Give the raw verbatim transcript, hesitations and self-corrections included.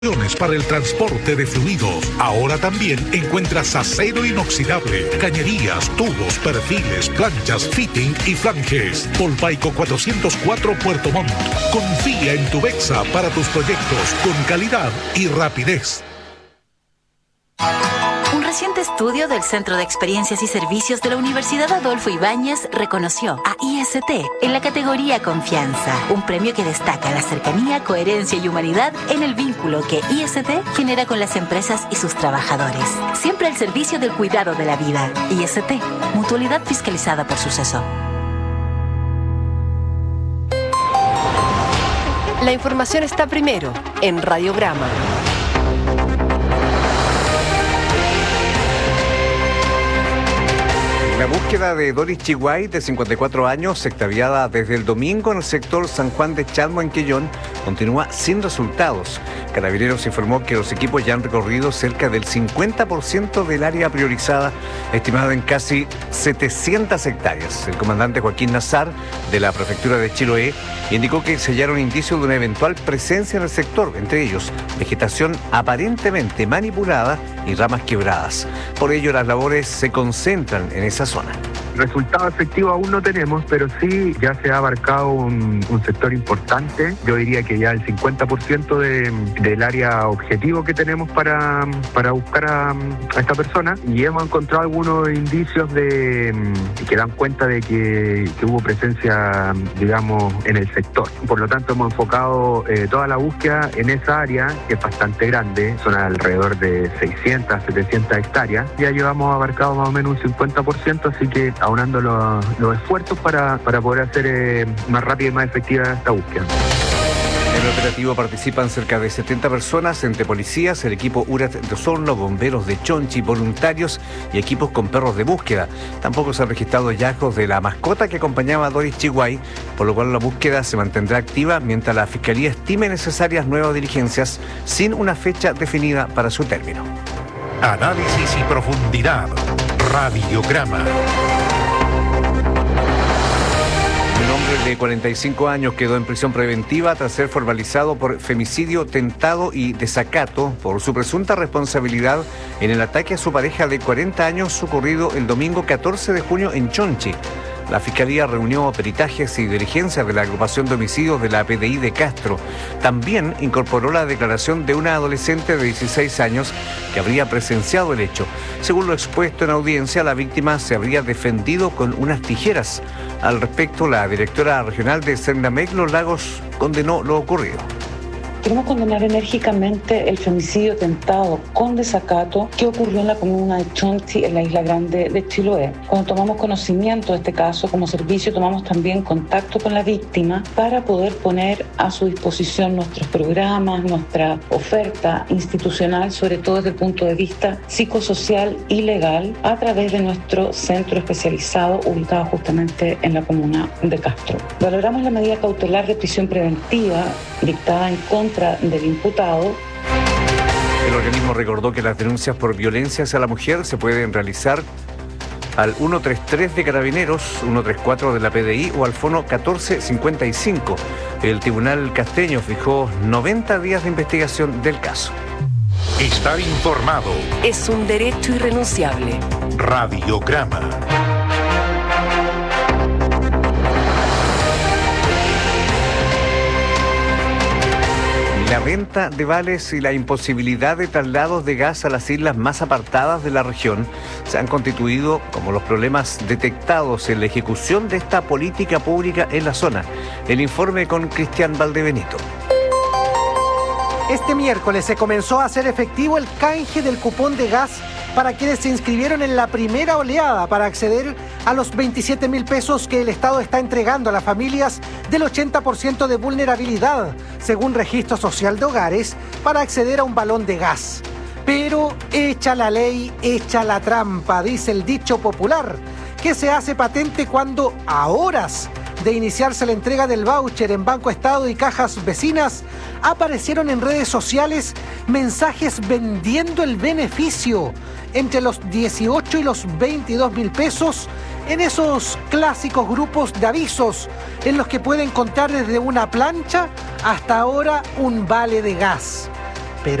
Para el transporte de fluidos. Ahora también encuentras acero inoxidable, cañerías, tubos, perfiles, planchas, fitting y flanges. Polpaico cuatrocientos cuatro Puerto Montt. Confía en tu Bexa para tus proyectos con calidad y rapidez. Un reciente estudio del Centro de Experiencias y Servicios de la Universidad Adolfo Ibáñez reconoció a I S T en la categoría Confianza, un premio que destaca la cercanía, coherencia y humanidad en el vínculo que I S T genera con las empresas y sus trabajadores. Siempre al servicio del cuidado de la vida. I S T, mutualidad fiscalizada por Suceso. La información está primero en Radiograma. La búsqueda de Doris Chiguay, de cincuenta y cuatro años, extraviada desde el domingo en el sector San Juan de Chalmo, en Quellón, continúa sin resultados. Carabineros informó que los equipos ya han recorrido cerca del cincuenta por ciento del área priorizada, estimada en casi setecientas hectáreas. El comandante Joaquín Nazar, de la prefectura de Chiloé, indicó que sellaron indicios de una eventual presencia en el sector, entre ellos vegetación aparentemente manipulada y ramas quebradas. Por ello, las labores se concentran en esa zona. Resultado efectivo aún no tenemos, pero sí ya se ha abarcado un, un sector importante. Yo diría que ya el cincuenta por ciento de, del área objetivo que tenemos para, para buscar a, a esta persona, y hemos encontrado algunos indicios de que dan cuenta de que, que hubo presencia, digamos, en el sector. Por lo tanto, hemos enfocado eh, toda la búsqueda en esa área, que es bastante grande, son alrededor de seiscientas, setecientas hectáreas. Ya llevamos abarcado más o menos un cincuenta por ciento, así que aunando los, los esfuerzos para, para poder hacer eh, más rápida y más efectiva esta búsqueda. En el operativo participan cerca de setenta personas, entre policías, el equipo U R A T de Osorno, bomberos de Chonchi, voluntarios y equipos con perros de búsqueda. Tampoco se han registrado hallazgos de la mascota que acompañaba a Doris Chiguay, por lo cual la búsqueda se mantendrá activa mientras la Fiscalía estime necesarias nuevas diligencias sin una fecha definida para su término. Análisis y profundidad. Radiograma. Un hombre de cuarenta y cinco años quedó en prisión preventiva tras ser formalizado por femicidio tentado y desacato por su presunta responsabilidad en el ataque a su pareja de cuarenta años ocurrido el domingo catorce de junio en Chonchi. La Fiscalía reunió peritajes y diligencias de la agrupación de homicidios de la P D I de Castro. También incorporó la declaración de una adolescente de dieciséis años que habría presenciado el hecho. Según lo expuesto en audiencia, la víctima se habría defendido con unas tijeras. Al respecto, la directora regional de Cernamec Los Lagos condenó lo ocurrido. Queremos condenar enérgicamente el femicidio tentado con desacato que ocurrió en la comuna de Chonchi, en la Isla Grande de Chiloé. Cuando tomamos conocimiento de este caso, como servicio tomamos también contacto con la víctima para poder poner a su disposición nuestros programas, nuestra oferta institucional, sobre todo desde el punto de vista psicosocial y legal, a través de nuestro centro especializado ubicado justamente en la comuna de Castro. Valoramos la medida cautelar de prisión preventiva dictada en contra del imputado. El organismo recordó que las denuncias por violencia hacia la mujer se pueden realizar al ciento treinta y tres de Carabineros, ciento treinta y cuatro de la P D I o al fono catorce cincuenta y cinco. El Tribunal Casteño fijó noventa días de investigación del caso. Estar informado es un derecho irrenunciable. Radiograma. La venta de vales y la imposibilidad de traslados de gas a las islas más apartadas de la región se han constituido como los problemas detectados en la ejecución de esta política pública en la zona. El informe con Cristian Valdebenito. Este miércoles se comenzó a hacer efectivo el canje del cupón de gas para quienes se inscribieron en la primera oleada para acceder a los veintisiete mil pesos que el Estado está entregando a las familias del ochenta por ciento de vulnerabilidad, según Registro Social de Hogares, para acceder a un balón de gas. Pero echa la ley, echa la trampa, dice el dicho popular, que se hace patente cuando a horas de iniciarse la entrega del voucher en Banco Estado y cajas vecinas, aparecieron en redes sociales mensajes vendiendo el beneficio entre los dieciocho y los veintidós mil pesos en esos clásicos grupos de avisos en los que puede encontrar desde una plancha hasta ahora un vale de gas.